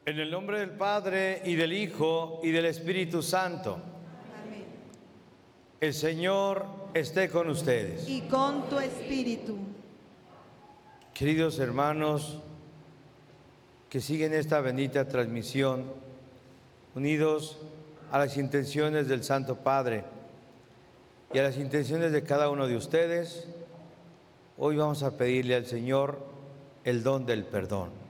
En el nombre del Padre, y del Hijo, y del Espíritu Santo. Amén. El Señor esté con ustedes. Y con tu espíritu. Queridos hermanos que siguen esta bendita transmisión, unidos a las intenciones del Santo Padre y a las intenciones de cada uno de ustedes, hoy vamos a pedirle al Señor el don del perdón.